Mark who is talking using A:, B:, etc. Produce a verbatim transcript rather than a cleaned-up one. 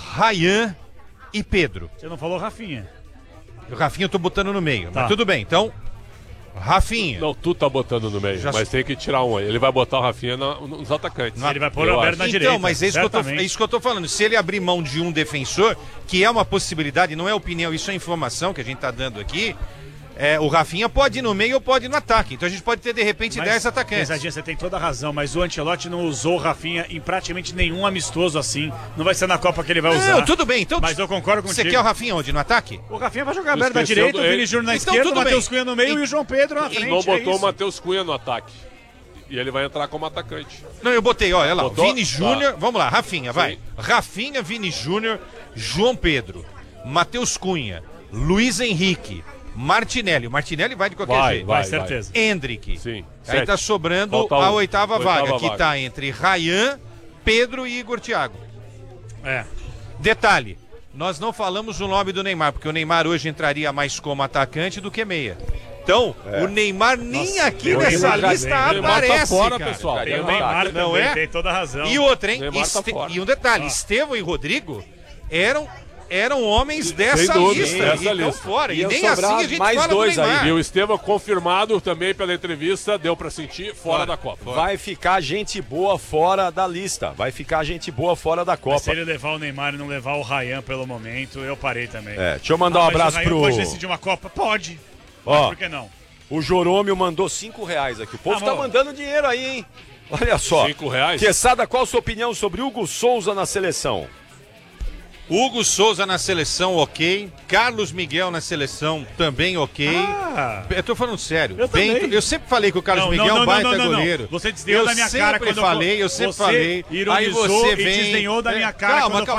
A: Ryan e Pedro.
B: Você não falou Rafinha.
A: O Rafinha eu tô botando no meio,
B: Tá.
A: mas tudo bem. Então, Rafinha.
C: Não, tu tá botando no meio,
A: Já...
C: mas tem que tirar um aí. Ele vai botar o Rafinha na, nos atacantes.
B: Ele vai pôr
C: eu
B: o Roberto
C: acho.
B: na
A: então,
B: direita.
A: mas é isso, que eu tô, é isso que eu tô falando. Se ele abrir mão de um defensor, que é uma possibilidade, não é opinião, isso é informação que a gente tá dando aqui. É, o Rafinha pode ir no meio ou pode ir no ataque. Então a gente pode ter, de repente,
B: Mas,
A: dez atacantes.
B: Pesadinha, você tem toda a razão, mas o Ancelotti não usou o Rafinha em praticamente nenhum amistoso assim. Não vai ser na Copa que ele vai usar.
A: Não, tudo bem. Então,
B: mas eu concordo contigo.
A: Você quer o Rafinha onde? No ataque?
B: O Rafinha vai jogar
C: Tu
B: aberto na
C: esqueceu
B: direita,
C: do-
B: o Vini Júnior na
A: Então,
B: esquerda,
A: tudo
B: o Matheus
A: bem.
B: Cunha no meio e, e o João Pedro na frente.
C: Não botou
B: é
C: o Matheus Cunha no ataque. E ele vai entrar como atacante.
A: Não, eu botei, olha lá.
C: Botou?
A: Vini Júnior,
C: Tá.
A: vamos lá, Rafinha, vai.
C: Sim.
A: Rafinha, Vini Júnior, João Pedro, Matheus Cunha, Luiz Henrique, Martinelli. O Martinelli vai de qualquer
C: Vai,
A: jeito.
B: Vai,
C: vai,
B: certeza.
A: Hendrick.
C: Sim.
A: Aí
C: Sete.
A: tá sobrando
C: Falta
A: a
C: um.
A: oitava,
C: Oitava
A: vaga, que
C: vaga.
A: tá entre Ryan, Pedro e Igor Thiago.
B: É.
A: Detalhe, nós não falamos o nome do Neymar, porque o Neymar hoje entraria mais como atacante do que meia. Então, o Neymar nem
B: Nossa,
A: aqui
B: o
A: nessa
B: Neymar
A: lista
C: O Neymar
A: aparece,
C: tá fora,
A: cara.
C: pessoal.
B: Tem o
C: Neymar
B: Neymar
C: tá-
A: não
B: também,
A: é?
B: tem toda a razão.
A: E outra, hein?
C: Neymar tá
A: Este-
C: fora.
A: E um detalhe,
B: Ah.
A: Estevão e Rodrigo eram, eram homens dessa
C: dúvida,
A: lista.
C: dessa
A: E estão
C: lista.
A: fora. E
D: Iam
A: nem
D: sobrar
A: assim a gente
D: mais
A: fala
D: dois
A: do
D: aí,
A: Neymar.
C: E o Estevão confirmado também pela entrevista, deu pra sentir fora da Copa.
D: Vai ficar gente boa fora da lista. Vai ficar gente boa fora da
B: Mas
D: Copa.
B: se ele levar o Neymar e não levar o Ryan pelo momento, eu parei também.
D: É, deixa eu mandar
B: Ah,
D: um
B: mas
D: abraço
B: o Ryan
D: pro...
B: pode decidir uma Copa? Pode.
D: Ó.
B: Mas por que não?
D: O Jorômio mandou cinco reais aqui. O povo
B: Amor.
D: tá mandando dinheiro aí, hein? Olha só.
C: Cinco reais?
D: Quesada, qual a sua opinião sobre Hugo Souza na seleção?
A: Hugo Souza na seleção, ok. Carlos Miguel na seleção, também ok.
B: Ah.
A: Eu tô falando sério.
B: Eu
A: Bem-
B: também.
A: eu sempre falei que o Carlos
B: Não,
A: Miguel
B: não,
A: é um
B: não,
A: baita
B: não, não, não.
A: goleiro.
B: Você desdenhou
A: eu
B: da minha
A: sempre
B: cara quando eu-
A: falei, eu sempre
B: você
A: falei.
B: ironizou
A: Aí você
B: e
A: vem...
B: desdenhou da minha
A: É,
B: cara
A: calma,
B: quando eu
A: calma.